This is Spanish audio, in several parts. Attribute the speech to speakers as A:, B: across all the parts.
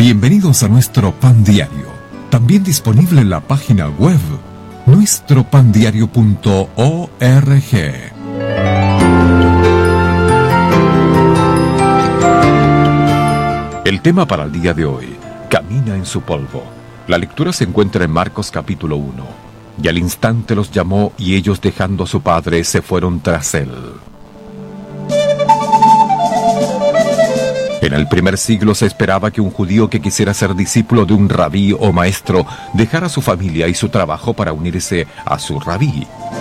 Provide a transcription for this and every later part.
A: Bienvenidos a nuestro Pan Diario, también disponible en la página web nuestropandiario.org. El tema para el día de hoy: camina en su polvo. La lectura se encuentra en Marcos capítulo 1. Y al instante los llamó, y ellos, dejando a su padre, se fueron tras él. En el primer siglo se esperaba que un judío que quisiera ser discípulo de un rabí o maestro dejara su familia y su trabajo para unirse a su rabí.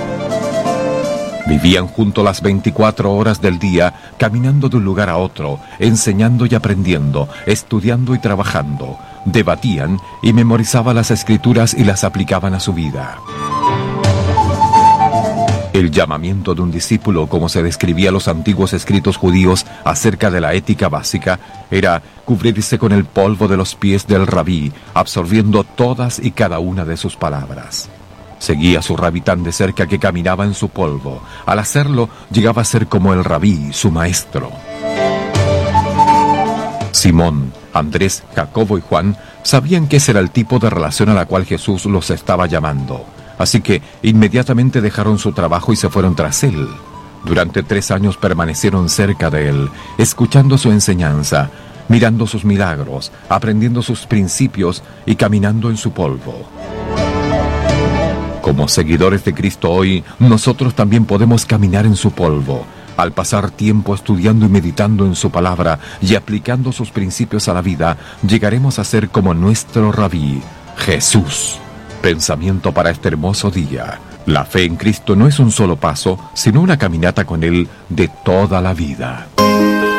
A: Vivían juntos las 24 horas del día, caminando de un lugar a otro, enseñando y aprendiendo, estudiando y trabajando. Debatían y memorizaban las escrituras y las aplicaban a su vida. El llamamiento de un discípulo, como se describía en los antiguos escritos judíos acerca de la ética básica, era cubrirse con el polvo de los pies del rabí, absorbiendo todas y cada una de sus palabras. Seguía a su rabí tan de cerca que caminaba en su polvo. Al hacerlo, llegaba a ser como el rabí, su maestro. Simón, Andrés, Jacobo y Juan sabían que ese era el tipo de relación a la cual Jesús los estaba llamando. Así que inmediatamente dejaron su trabajo y se fueron tras él. Durante 3 años permanecieron cerca de él, escuchando su enseñanza, mirando sus milagros, aprendiendo sus principios y caminando en su polvo. Como seguidores de Cristo hoy, nosotros también podemos caminar en su polvo. Al pasar tiempo estudiando y meditando en su palabra y aplicando sus principios a la vida, llegaremos a ser como nuestro rabí, Jesús. Pensamiento para este hermoso día: la fe en Cristo no es un solo paso, sino una caminata con Él de toda la vida.